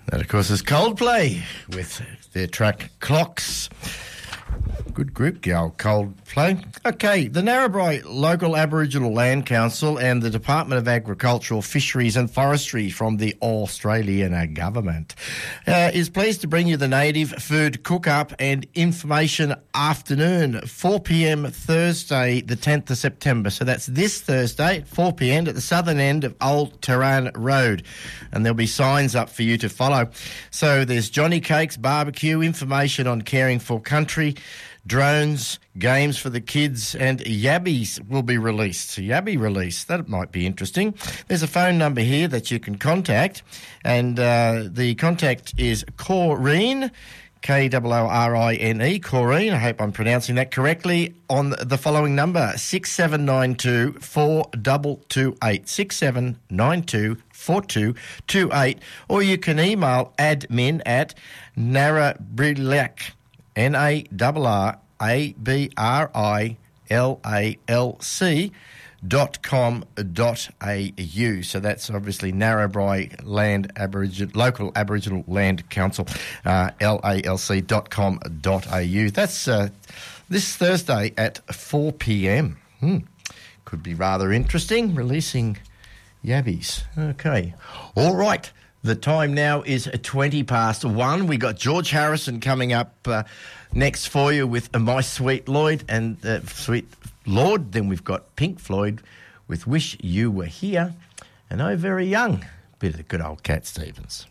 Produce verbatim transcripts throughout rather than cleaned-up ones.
That, of course, is Coldplay with their track Clocks. Good group, the old Coldplay. Okay, the Narrabri Local Aboriginal Land Council and the Department of Agricultural, Fisheries and Forestry from the Australian government uh, is pleased to bring you the Native Food Cook-Up and Information Afternoon, four p.m. Thursday, the tenth of September. So that's this Thursday at four p.m. at the southern end of Old Terran Road. And there'll be signs up for you to follow. So there's Johnny Cakes barbecue, information on caring for country, drones, games for the kids, and yabbies will be released. Yabby release, that might be interesting. There's a phone number here that you can contact, and uh, the contact is Corrine, K O O R I N E, Corrine, I hope I'm pronouncing that correctly, on the following number, six seven nine two, four two two eight, six seven nine two, four two two eight, or you can email admin at narrabrillac, N A R R A B R I L A L C dot com dot A U. So that's obviously Narrabri Land Aboriginal Local Aboriginal Land Council, uh, L A L C dot com dot A U. That's uh, this Thursday at four p.m. Hmm. Could be rather interesting, releasing yabbies. Okay. All right. The time now is twenty past one. We got George Harrison coming up uh, next for you with My Sweet Lloyd and uh, Sweet Lord. Then we've got Pink Floyd with Wish You Were Here. And Oh Very Young, bit of the good old Cat Stevens.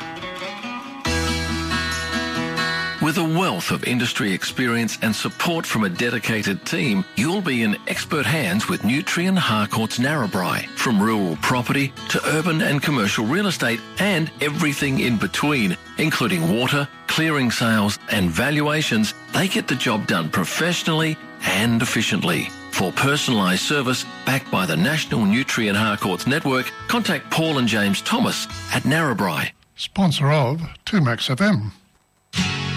With a wealth of industry experience and support from a dedicated team, you'll be in expert hands with Nutrien Harcourts Narrabri. From rural property to urban and commercial real estate and everything in between, including water, clearing sales and valuations, they get the job done professionally and efficiently. For personalised service backed by the National Nutrien Harcourts Network, contact Paul and James Thomas at Narrabri. Sponsor of two Max F M.